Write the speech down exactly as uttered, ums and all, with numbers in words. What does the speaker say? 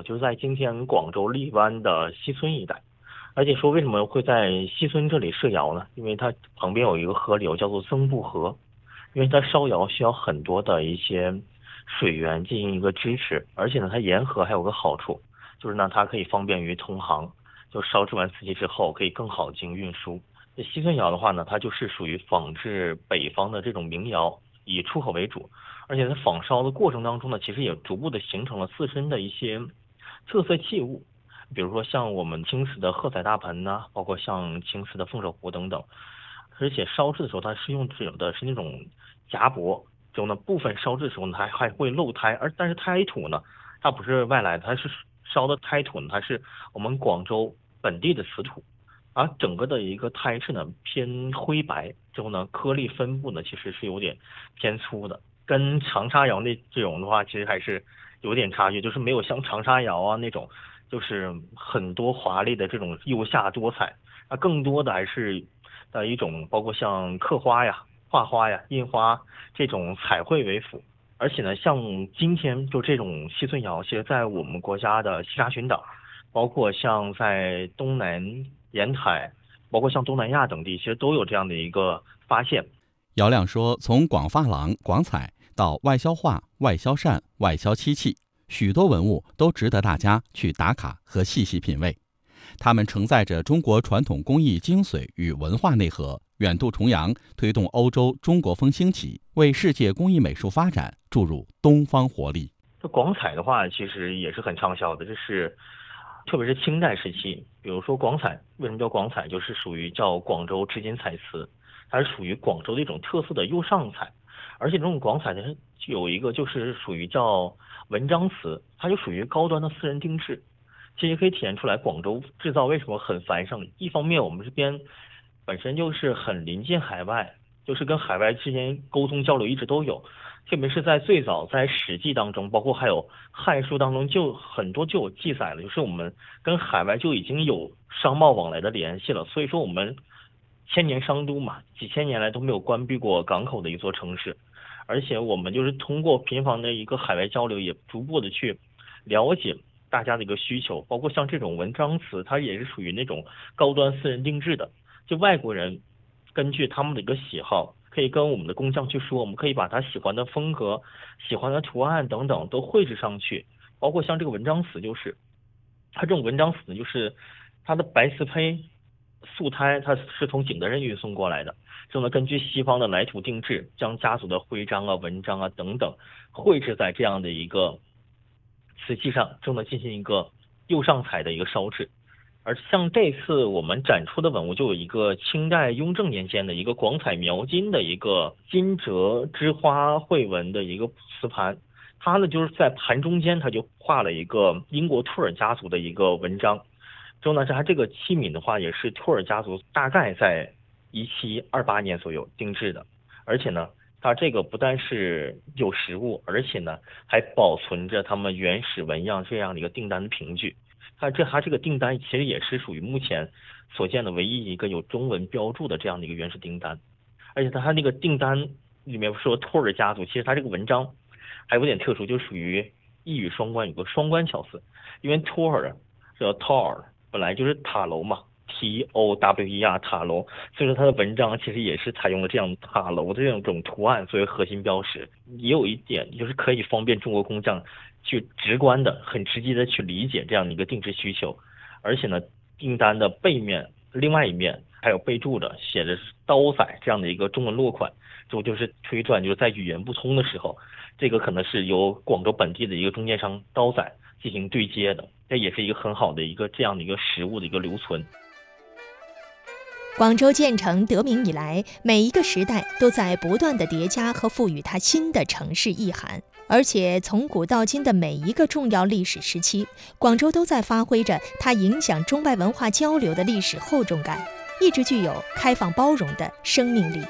就是在今天广州荔湾的西村一带。而且说为什么会在西村这里设窑呢？因为它旁边有一个河流叫做曾埠河，因为它烧窑需要很多的一些水源进行一个支持，而且呢，它沿河还有个好处，就是呢，它可以方便于通航，就烧制完瓷器之后可以更好进行运输。这西村窑的话呢，它就是属于仿制北方的这种民窑，以出口为主，而且在仿烧的过程当中呢，其实也逐步的形成了自身的一些特色器物，比如说像我们青瓷的褐彩大盆呐、啊，包括像青瓷的凤首壶等等。而且烧制的时候，它是用指的是那种夹薄，之后呢，部分烧制的时候呢，它还会漏胎，而但是胎土呢，它不是外来的，它是烧的胎土呢，它是我们广州本地的瓷土。而整个的一个胎质呢偏灰白，之后呢颗粒分布呢其实是有点偏粗的，跟长沙窑那这种的话其实还是有点差距，就是没有像长沙窑啊那种就是很多华丽的这种釉下多彩，那更多的还是的一种包括像刻花呀、画花呀、印花这种彩绘为辅。而且呢，像今天就这种西村窑，其实在我们国家的西沙群岛，包括像在东南沿海，包括像东南亚等地，其实都有这样的一个发现。 姚亮说，从广珐琅、广彩到外销画、外销扇、外销漆器，许多文物都值得大家去打卡和细细品味。它们承载着中国传统工艺精髓与文化内核，远渡重洋，推动欧洲中国风兴起，为世界工艺美术发展注入东方活力。 这广彩的话，其实也是很畅销的，这是特别是清代时期，比如说广彩，为什么叫广彩？就是属于叫广州织金彩瓷，它是属于广州的一种特色的釉上彩。而且这种广彩呢，有一个就是属于叫文章瓷，它就属于高端的私人定制。其实也可以体现出来广州制造为什么很繁盛。一方面我们这边本身就是很临近海外，就是跟海外之间沟通交流一直都有，特别是在最早在史记当中，包括还有汉书当中，就很多就有记载了，就是我们跟海外就已经有商贸往来的联系了。所以说我们千年商都嘛，几千年来都没有关闭过港口的一座城市，而且我们就是通过频繁的一个海外交流，也逐步的去了解大家的一个需求，包括像这种文章瓷，它也是属于那种高端私人定制的，就外国人根据他们的一个喜好，可以跟我们的工匠去说，我们可以把他喜欢的风格、喜欢的图案等等都绘制上去。包括像这个文章瓷，就是它这种文章瓷就是它的白瓷胚素胎，它是从景德镇运送过来的，之后呢根据西方的来土定制，将家族的徽章啊、文章啊等等绘制在这样的一个瓷器上，正在进行一个釉上彩的一个烧制。而像这次我们展出的文物，就有一个清代雍正年间的一个广彩描金的一个金折枝花绘纹的一个瓷盘，它呢就是在盘中间，它就画了一个英国兔尔家族的一个文章。之后呢，它这个器皿的话，也是兔尔家族大概在一七二八年左右定制的，而且呢，它这个不但是有实物，而且呢还保存着他们原始纹样这样的一个订单的凭据。它这它这个订单其实也是属于目前所见的唯一一个有中文标注的这样的一个原始订单。而且它那个订单里面说托尔家族，其实它这个文章还有点特殊，就属于一语双关，有个双关巧思。因为托尔叫 Tower 本来就是塔楼嘛，T O W E R 塔楼，所以说它的文章其实也是采用了这样塔楼的这种图案作为核心标识。也有一点就是可以方便中国工匠去直观的、很直接的去理解这样的一个定制需求。而且呢，订单的背面另外一面还有备注的写的是刀仔这样的一个中文落款，就就是推断就是在语言不通的时候，这个可能是由广州本地的一个中间商刀仔进行对接的，这也是一个很好的一个这样的一个实物的一个留存。 广州建成得名以来，每一个时代都在不断的叠加和赋予它新的城市意涵，而且从古到今的每一个重要历史时期，广州都在发挥着它影响中外文化交流的历史厚重感，一直具有开放包容的生命力。